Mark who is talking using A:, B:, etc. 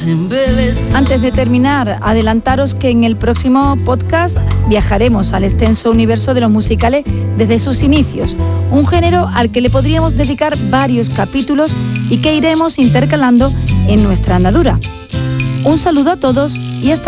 A: Antes de terminar, adelantaros que en el próximo podcast viajaremos al extenso universo de los musicales desde sus inicios, un género al que le podríamos dedicar varios capítulos y que iremos intercalando en nuestra andadura. Un saludo a todos y hasta